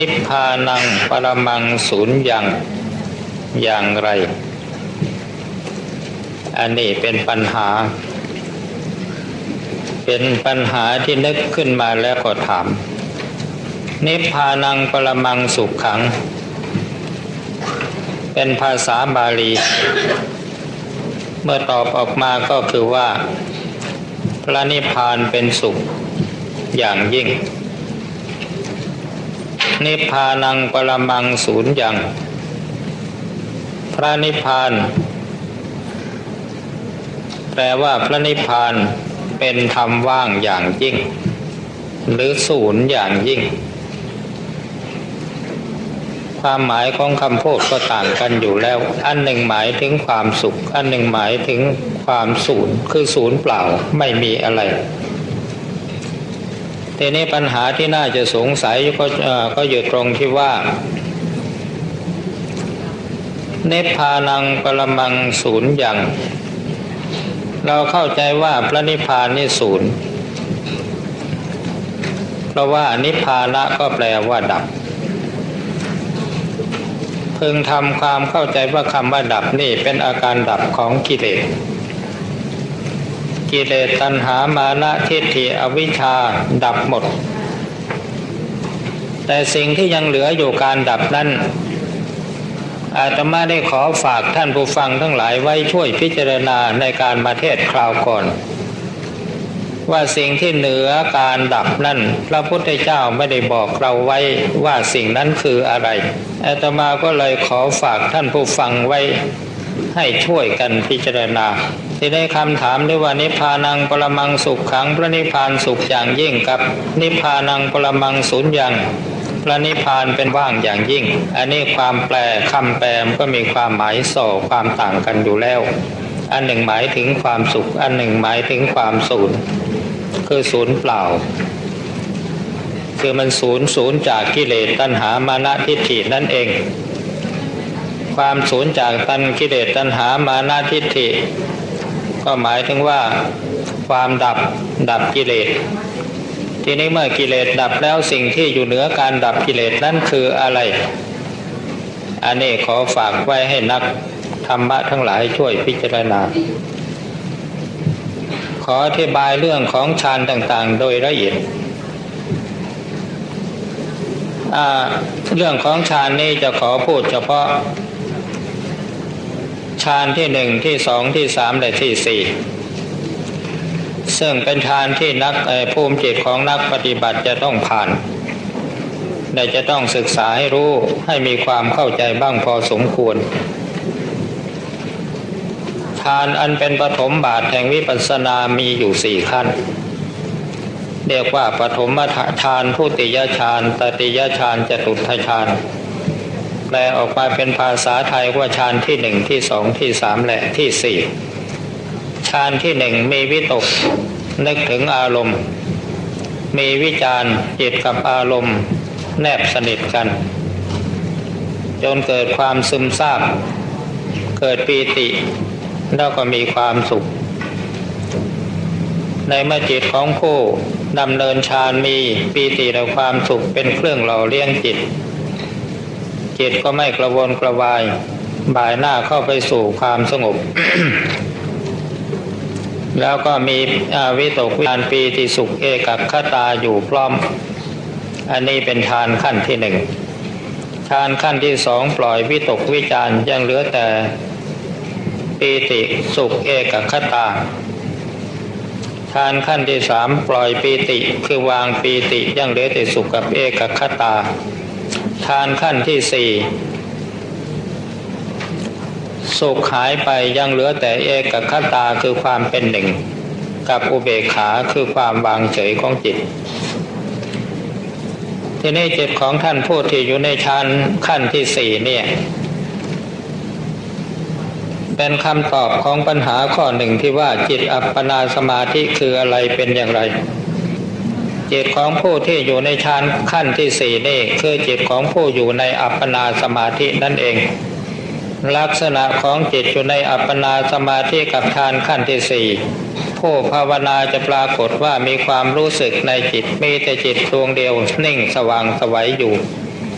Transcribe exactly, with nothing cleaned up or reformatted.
นิพพานังปรมังสูญญังอย่างไรอันนี้เป็นปัญหาเป็นปัญหาที่นึกขึ้นมาแล้วก็ถามนิพพานังปรมังสุขขังเป็นภาษาบาลีเมื่อตอบออกมาก็คือว่าพระนิพพานเป็นสุขอย่างยิ่งนิพพานังปรมังสูญญังพระนิพพานแปลว่าพระนิพพานเป็นธรรมว่างอย่างยิ่งหรือศูนย์อย่างยิ่งความหมายของคำพูดก็ต่างกันอยู่แล้วอันหนึ่งหมายถึงความสุขอันหนึ่งหมายถึงความศูนย์คือศูนย์เปล่าไม่มีอะไรทีนี้ปัญหาที่น่าจะสงสัยก็ก็อยู่ตรงที่ว่านิพพานังปรมังศูนย์อย่างเราเข้าใจว่าพระนิพพานนี่ศูนย์เพราะว่านิพพานะก็แปลว่าดับพึงทำความเข้าใจว่าคำว่าดับนี่เป็นอาการดับของกิเลสกิเลสตัณหามานะทิฏฐิอวิชชาดับหมดแต่สิ่งที่ยังเหลืออยู่การดับนั้นอาตมาได้ขอฝากท่านผู้ฟังทั้งหลายไว้ช่วยพิจารณาในการมาเทศน์คราวก่อนว่าสิ่งที่เหนือการดับนั้นพระพุทธเจ้าไม่ได้บอกเราไว้ว่าสิ่งนั้นคืออะไรอาตมาก็เลยขอฝากท่านผู้ฟังไว้ให้ช่วยกันพิจารณาที่ได้คำถามด้วยว่านิพพานังปรมังสุขขังพระนิพพานสุขอย่างยิ่งกับนิพพานังปรมังสูญญังพระนิพพานเป็นว่างอย่างยิ่งอันนี้ความแปลคำแปลก็มีความหมายส่อความต่างกันอยู่แล้วอันหนึ่งหมายถึงความสุขอันหนึ่งหมายถึงความศูนย์คือศูนย์เปล่าคือมันศูนย์ศูนย์จากกิเลสตัณหามานะทิฏฐินั่นเองความศูนย์จากตัณกิเลสตัณหามานะทิฏฐิก็หมายถึงว่าความดับดับกิเลสทีนี้เมื่อกิเลสดับแล้วสิ่งที่อยู่เหนือการดับกิเลสนั้นคืออะไรอันนี้ขอฝากไว้ให้นักธรรมะทั้งหลายช่วยพิจารณาขออธิบายเรื่องของฌานต่างๆโดยละเอียดเรื่องของฌานนี้จะขอพูดเฉพาะฌานที่หนึ่งที่สองที่สามและที่สี่ซึ่งเป็นฌานที่นักภูมิจิตของนักปฏิบัติจะต้องผ่านและจะต้องศึกษาให้รู้ให้มีความเข้าใจบ้างพอสมควรฌานอันเป็นปฐมบาทแห่งวิปัสสนามีอยู่สี่ขั้นเรียกว่าปฐมฌานทุติยฌานตติยฌานจตุตถฌานแปลออกมาเป็นภาษาไทยว่าฌานที่หนึ่งที่สองที่สามและที่สี่ฌานที่หนึ่งมีวิตกนึกถึงอารมณ์มีวิจารจิตกับอารมณ์แนบสนิทกันจนเกิดความซึมซาบเกิดปีติแล้วก็มีความสุขในเมื่อจิตของผู้ดำเนินฌานมีปีติและความสุขเป็นเครื่องหล่อเลี้ยงจิตจิตก็ไม่กระวนกระวายบ่ายหน้าเข้าไปสู่ความสงบ แล้วก็มีวิตกวิจารปีติสุขเอกัคคตาอยู่พร้อมอันนี้เป็นฌานขั้นที่หนึ่งฌานขั้นที่สองปล่อยวิตกวิจารยังเหลือแต่ปีติสุขเอกัคคตาฌานขั้นที่สามปล่อยปีติคือวางปีติยังเหลือแต่สุขกับเอกัคคตาฌานขั้นที่สี่สุขหายไปยังเหลือแต่เอกัคคตาคือความเป็นหนึ่งกับอุเบกขาคือความวางเฉยของจิตทีนี้จิตของท่านผู้ที่อยู่ในฌานขั้นที่สี่เนี่ยเป็นคำตอบของปัญหาข้อหนึ่งที่ว่าจิตอัปปนาสมาธิคืออะไรเป็นอย่างไรจิตของผู้ที่อยู่ในฌานขั้นที่สี่นี่คือจิตของผู้อยู่ในอัปปนาสมาธินั่นเองลักษณะของจิตอยู่ในอัปปนาสมาธิกับฌานขั้นที่สี่ผู้ภาวนาจะปรากฏว่ามีความรู้สึกในจิตมีแต่จิตดวงเดียวนิ่งสว่างไสวอยู่